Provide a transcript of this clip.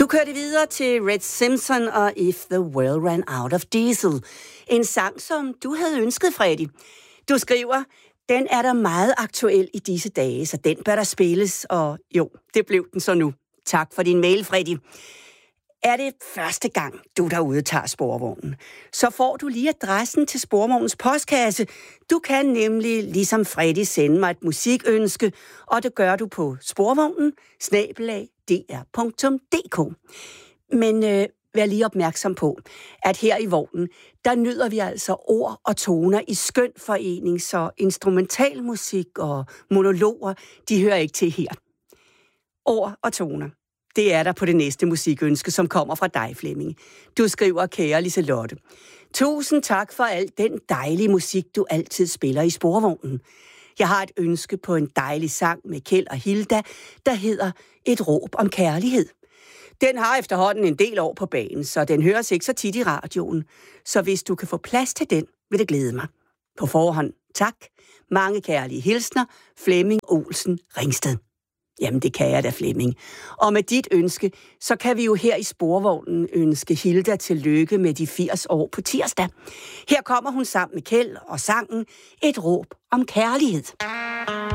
Du kørte videre til Red Simpson og If the World Ran Out of Diesel. En sang, som du havde ønsket, Freddy. Du skriver, den er der meget aktuel i disse dage, så den bør der spilles. Og jo, det blev den så nu. Tak for din mail, Freddy. Er det første gang, du derude tager sporvognen, så får du lige adressen til sporvognens postkasse. Du kan nemlig, ligesom Freddy, sende mig et musikønske, og det gør du på sporvognen@dr.dk. Men vær lige opmærksom på, at her i vognen, der nyder vi altså ord og toner i skøn forening, så instrumentalmusik og monologer, de hører ikke til her. Ord og toner. Det er der på det næste musikønske, som kommer fra dig, Flemming. Du skriver, kære Liselotte. Tusind tak for al den dejlige musik, du altid spiller i sporvognen. Jeg har et ønske på en dejlig sang med Kjeld og Hilda, der hedder Et råb om kærlighed. Den har efterhånden en del år på banen, så den høres ikke så tit i radioen. Så hvis du kan få plads til den, vil det glæde mig. På forhånd, tak. Mange kærlige hilsner, Flemming Olsen Ringsted. Jamen, det kan jeg da, Flemming. Og med dit ønske, så kan vi jo her i sporvognen ønske Hilda tillykke med de 80 år på tirsdag. Her kommer hun sammen med Kjeld og sangen Et råb om kærlighed.